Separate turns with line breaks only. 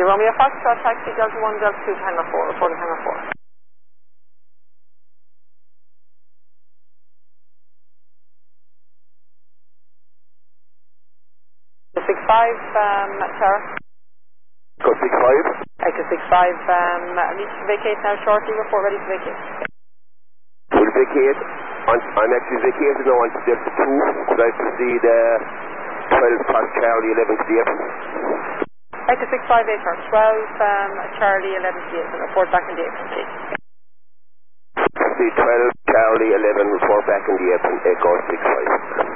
Romeo Foxtrot, taxi Delta 1, Delta 2, Hangar 4, reporting Hangar 4. The 65, Tara.
Go 65.
Actor 65, I need to vacate now shortly, report ready to vacate.
We'll vacate. I'm actually vacated now on Delta 2. Could I proceed 12 past Charlie 11 to the airport?
Actor 65, Acre 12, Charlie 11 to the airport, report back in the airport, please.
Proceed 12, Charlie 11, report back in the airport, Echo 65.